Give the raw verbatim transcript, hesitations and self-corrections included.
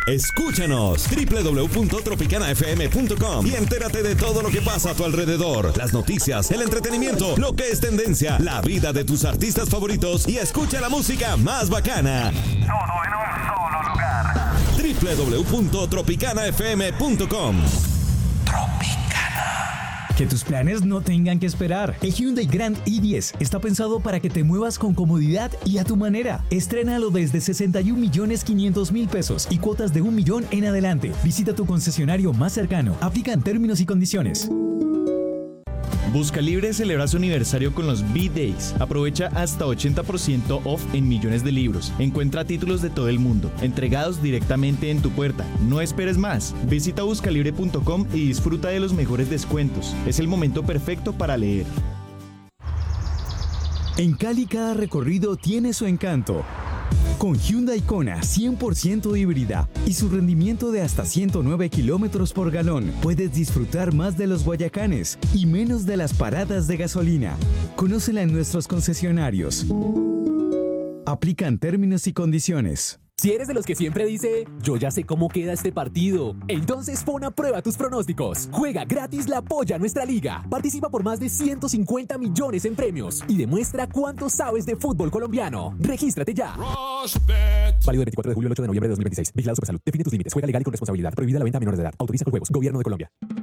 Escúchanos doble u doble u doble u punto tropicana f m punto com y entérate de todo lo que pasa a tu alrededor. Las noticias, el entretenimiento, lo que es tendencia, la vida de tus artistas favoritos y escucha la música más bacana. Todo en un solo lugar. doble u doble u doble u punto tropicana f m punto com. Que tus planes no tengan que esperar. El Hyundai Grand i diez está pensado para que te muevas con comodidad y a tu manera. Estrénalo desde sesenta y un millones quinientos mil pesos y cuotas de un millón en adelante. Visita tu concesionario más cercano. Aplican términos y condiciones. Buscalibre celebra su aniversario con los B-Days. Aprovecha hasta ochenta por ciento off en millones de libros. Encuentra títulos de todo el mundo, entregados directamente en tu puerta. No esperes más. Visita buscalibre punto com y disfruta de los mejores descuentos. Es el momento perfecto para leer. En Cali cada recorrido tiene su encanto. Con Hyundai Kona cien por ciento híbrida y su rendimiento de hasta ciento nueve kilómetros por galón, puedes disfrutar más de los Guayacanes y menos de las paradas de gasolina. Conócela en nuestros concesionarios. Aplican términos y condiciones. Si eres de los que siempre dice, yo ya sé cómo queda este partido, entonces pon a prueba tus pronósticos. Juega gratis la Polla Nuestra Liga. Participa por más de ciento cincuenta millones en premios y demuestra cuánto sabes de fútbol colombiano. Regístrate ya. Válido del veinticuatro de julio al ocho de noviembre de dos mil veintiséis. Vigilado Supersalud. Define tus límites. Juega legal y con responsabilidad. Prohibida la venta a menores de edad. Autoriza con juegos. Gobierno de Colombia.